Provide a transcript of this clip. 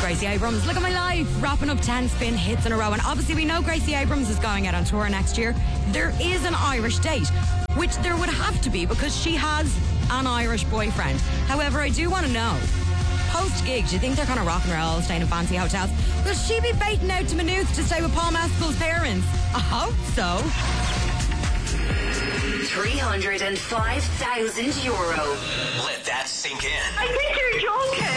Gracie Abrams. Look at my life, wrapping up 10 spin hits in a row. And obviously we know Gracie Abrams is going out on tour next year. There is an Irish date, which there would have to be because she has an Irish boyfriend. However, I do want to know, post-gig, do you think they're kind of rock and roll, staying in fancy hotels? Will she be baiting out to Maynooth to stay with Paul Mescal's parents? I hope so. €305,000. Let that sink in. I think you're joking.